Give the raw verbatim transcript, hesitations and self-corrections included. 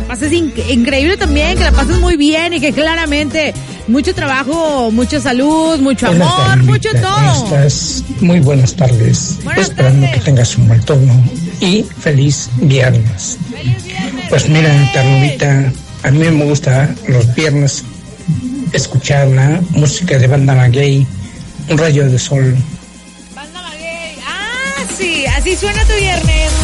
pases inc- increíble también, que la pases muy bien y que claramente mucho trabajo, mucha salud, mucho Hola, amor, Carlita, mucho todo. ¿cómo estás? Muy buenas tardes. Buenas Esperando tardes. que tengas un buen turno y feliz viernes. ¡Feliz viernes! Pues mira, bebé! Carlita, a mí me gusta los viernes escuchar la música de Banda Maguey, Un rayo de sol. Banda Maguey. Ah, sí, así suena tu viernes.